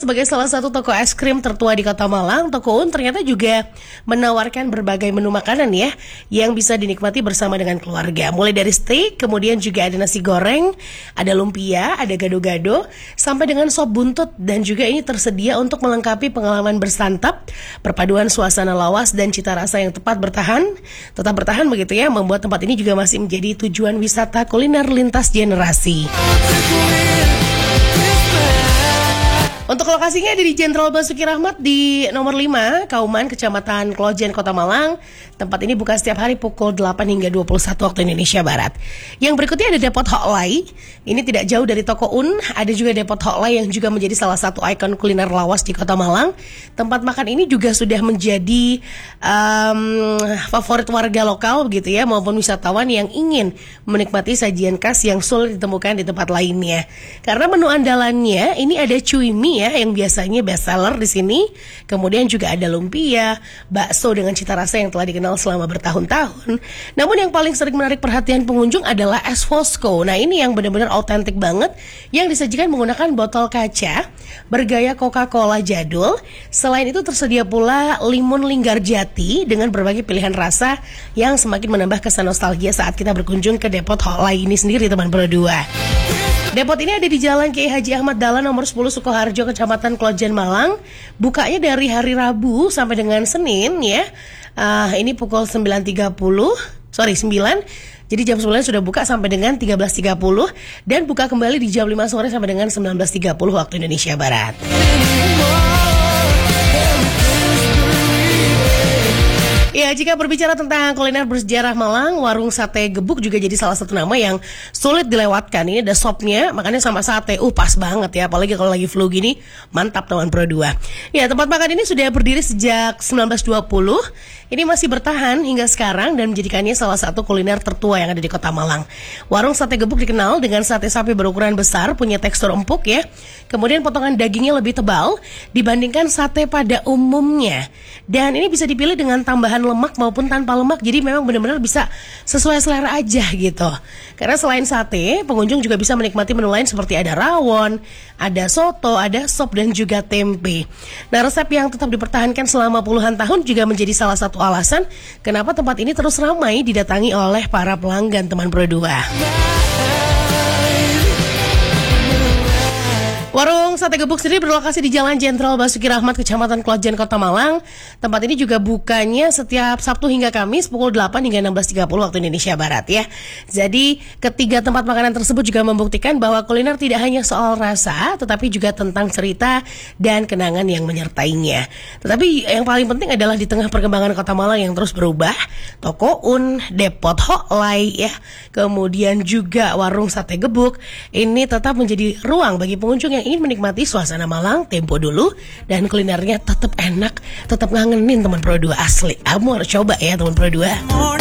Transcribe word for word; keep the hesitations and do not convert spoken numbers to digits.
sebagai salah satu toko es krim tertua di Kota Malang, Toko Un ternyata juga menawarkan berbagai menu makanan ya yang bisa dinikmati bersama dengan keluarga. Mulai dari steak, kemudian juga ada nasi goreng, ada lumpia, ada gado-gado, sampai dengan sop buntut, dan juga ini tersedia untuk melengkapi pengalaman bersantap, perpaduan suasana lawas dan cita rasa yang tepat bertahan, tetap bertahan begitu ya, membuat tempat ini juga masih menjadi tujuan wisata kuliner lintas generasi. Untuk lokasinya ada di Jenderal Basuki Rahmat di nomor lima, Kauman, Kecamatan Klojen, Kota Malang. Tempat ini buka setiap hari pukul delapan hingga dua puluh satu waktu Indonesia Barat. Yang berikutnya ada Depot Hok Lai. Ini tidak jauh dari Toko Un. Ada juga Depot Hok Lai yang juga menjadi salah satu ikon kuliner lawas di Kota Malang. Tempat makan ini juga sudah menjadi um, favorit warga lokal gitu ya, maupun wisatawan yang ingin menikmati sajian khas yang sulit ditemukan di tempat lainnya. Karena menu andalannya ini ada cui mie ya, yang biasanya best seller di sini. Kemudian juga ada lumpia, bakso dengan cita rasa yang telah dikenal selama bertahun-tahun. Namun yang paling sering menarik perhatian pengunjung adalah es Fosco. Nah, ini yang benar-benar autentik banget, yang disajikan menggunakan botol kaca bergaya Coca-Cola jadul. Selain itu tersedia pula limun linggar jati dengan berbagai pilihan rasa yang semakin menambah kesan nostalgia saat kita berkunjung ke Depot Hok Lai ini sendiri, teman berdua. Depot ini ada di Jalan Kiai Haji Ahmad Dahlan nomor sepuluh Sukoharjo, Kecamatan Klojen, Malang. Bukanya dari hari Rabu sampai dengan Senin ya. Uh, ini pukul sembilan tiga puluh, sorry sembilan. Jadi jam sembilan sudah buka sampai dengan tiga belas tiga puluh, dan buka kembali di jam lima sore sampai dengan sembilan belas tiga puluh waktu Indonesia Barat. Ya, jika berbicara tentang kuliner bersejarah Malang, warung sate gebuk juga jadi salah satu nama yang sulit dilewatkan. Ini ada sopnya, makanya sama sate, uh pas banget ya, apalagi kalau lagi flu gini, mantap teman Pro dua. Ya, tempat makan ini sudah berdiri sejak sembilan belas dua puluh, ini masih bertahan hingga sekarang dan menjadikannya salah satu kuliner tertua yang ada di Kota Malang. Warung sate gebuk dikenal dengan sate sapi berukuran besar, punya tekstur empuk ya, kemudian potongan dagingnya lebih tebal dibandingkan sate pada umumnya. Dan ini bisa dipilih dengan tambahan lemak maupun tanpa lemak, jadi memang benar-benar bisa sesuai selera aja gitu. Karena selain sate, pengunjung juga bisa menikmati menu lain seperti ada rawon, ada soto, ada sop, dan juga tempe. Nah, resep yang tetap dipertahankan selama puluhan tahun juga menjadi salah satu alasan kenapa tempat ini terus ramai didatangi oleh para pelanggan, teman Pro dua. Warung sate gebuk sendiri berlokasi di Jalan Jenderal Basuki Rahmat, Kecamatan Klojen, Kota Malang. Tempat ini juga bukanya setiap Sabtu hingga Kamis pukul delapan hingga enam belas tiga puluh waktu Indonesia Barat ya. Jadi ketiga tempat makanan tersebut juga membuktikan bahwa kuliner tidak hanya soal rasa, tetapi juga tentang cerita dan kenangan yang menyertainya. Tetapi yang paling penting adalah di tengah perkembangan Kota Malang yang terus berubah, Toko Un, Depot Hok Lai ya, kemudian juga warung sate gebuk, ini tetap menjadi ruang bagi pengunjung yang ingin menikmati suasana Malang tempo dulu, dan kulinernya tetap enak, tetap ngangenin teman Pro dua asli. Kamu harus coba ya teman Pro dua.